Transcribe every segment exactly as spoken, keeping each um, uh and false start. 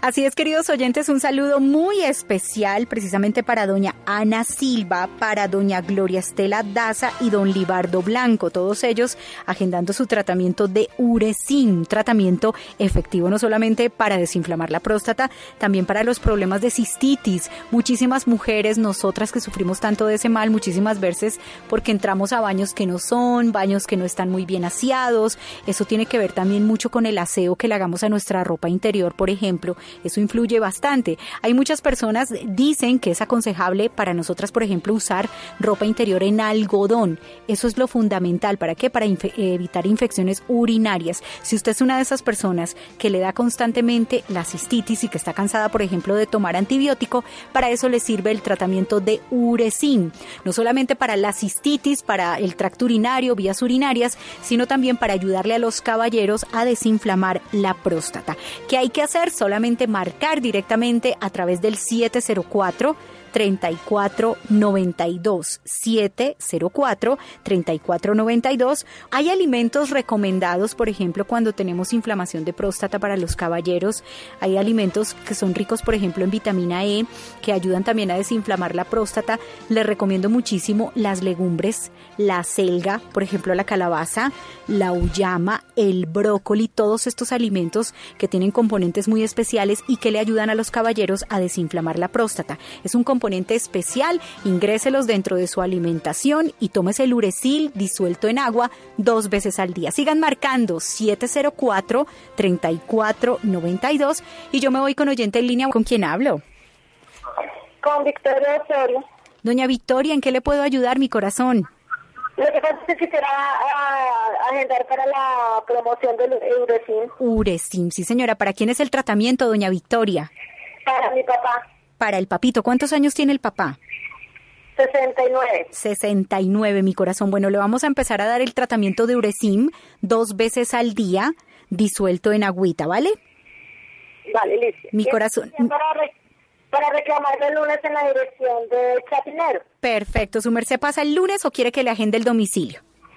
Así es, queridos oyentes, un saludo muy especial precisamente para doña Ana Silva, para doña Gloria Estela Daza y don Libardo Blanco, todos ellos agendando su tratamiento de Uresin, tratamiento efectivo no solamente para desinflamar la próstata, también para los problemas de cistitis. Muchísimas mujeres, nosotras que sufrimos tanto de ese mal, muchísimas veces porque entramos a baños que no son, baños que no están muy bien aseados. Eso tiene que ver también mucho con el aseo que le hagamos a nuestra ropa interior, por ejemplo. Eso influye bastante. Hay muchas personas dicen que es aconsejable para nosotras, por ejemplo, usar ropa interior en algodón. Eso es lo fundamental. ¿Para qué? Para infe- evitar infecciones urinarias. Si usted es una de esas personas que le da constantemente la cistitis y que está cansada, por ejemplo, de tomar antibiótico, para eso le sirve el tratamiento de Uresin. No solamente para la cistitis, para el tracto urinario, vías urinarias, sino también para ayudarle a los caballeros a desinflamar la próstata. ¿Qué hay que hacer? Solamente marcar directamente a través del siete cero cuatro, treinta y cuatro noventa y dos, siete cero cuatro, treinta y cuatro noventa y dos. Hay alimentos recomendados, por ejemplo, cuando tenemos inflamación de próstata para los caballeros. Hay alimentos que son ricos, por ejemplo, en vitamina E, que ayudan también a desinflamar la próstata. Les recomiendo muchísimo las legumbres, la selga, por ejemplo, la calabaza, la uyama, el brócoli, todos estos alimentos que tienen componentes muy especiales y que le ayudan a los caballeros a desinflamar la próstata. Es un componente especial, ingréselos dentro de su alimentación y tómese el Uresil disuelto en agua dos veces al día. Sigan marcando siete cero cuatro, treinta y cuatro noventa y dos y yo me voy con oyente en línea. ¿Con quién hablo? Con Victoria Osorio. Doña Victoria, ¿en qué le puedo ayudar, mi corazón? Lo que pasa es que quisiera uh, agendar para la promoción del Uresin. Uresin, sí señora. ¿Para quién es el tratamiento, doña Victoria? Para mi papá. Para el papito. ¿Cuántos años tiene el papá? sesenta y nueve. sesenta y nueve, mi corazón. Bueno, le vamos a empezar a dar el tratamiento de Uresin dos veces al día, disuelto en agüita, ¿vale? Vale, listo. Mi corazón. Para, re- para reclamarlo el lunes en la dirección de Chapinero. Perfecto. ¿Su merced pasa el lunes o quiere que le agende el domicilio?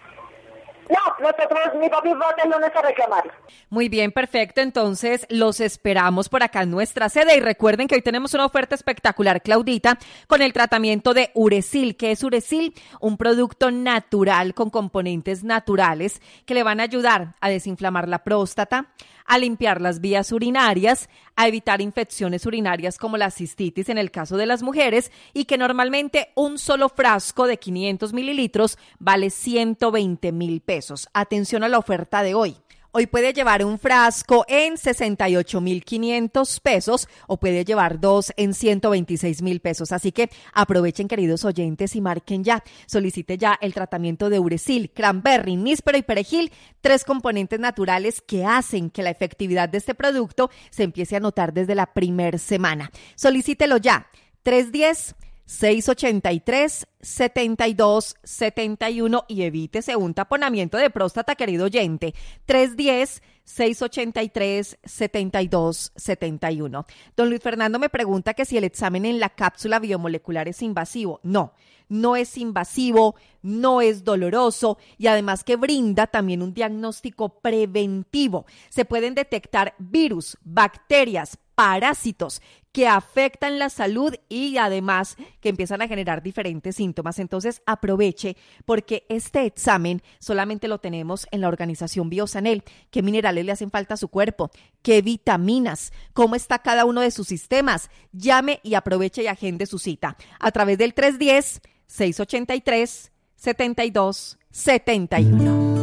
No, nosotros, mi papi va el lunes a reclamarlo. Muy bien, perfecto. Entonces, los esperamos por acá en nuestra sede. Y recuerden que hoy tenemos una oferta espectacular, Claudita, con el tratamiento de Uresil. ¿Qué es Uresil? Un producto natural con componentes naturales que le van a ayudar a desinflamar la próstata, a limpiar las vías urinarias, a evitar infecciones urinarias como la cistitis en el caso de las mujeres y que normalmente un solo frasco de quinientos mililitros vale ciento veinte mil pesos. Atención a la oferta de hoy. Hoy puede llevar un frasco en sesenta y ocho mil quinientos pesos o puede llevar dos en ciento veintiséis mil pesos. Así que aprovechen, queridos oyentes, y marquen ya. Solicite ya el tratamiento de Uresil, cranberry, níspero y perejil, tres componentes naturales que hacen que la efectividad de este producto se empiece a notar desde la primer semana. Solicítelo ya. tres uno cero, seis ocho tres, siete dos siete uno y evítese un taponamiento de próstata, querido oyente. tres uno cero, seis ocho tres, siete dos siete uno. Don Luis Fernando me pregunta que si el examen en la cápsula biomolecular es invasivo. No, no es invasivo, no es doloroso y además que brinda también un diagnóstico preventivo. Se pueden detectar virus, bacterias, parásitos que afectan la salud y además que empiezan a generar diferentes síntomas. Entonces aproveche porque este examen solamente lo tenemos en la organización Biosanel. ¿Qué minerales le hacen falta a su cuerpo? ¿Qué vitaminas? ¿Cómo está cada uno de sus sistemas? Llame y aproveche y agende su cita a través del tres uno cero, seis ocho tres, siete dos siete uno.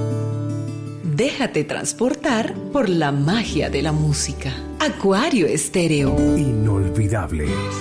Déjate transportar por la magia de la música. Acuario Estéreo. Inolvidable.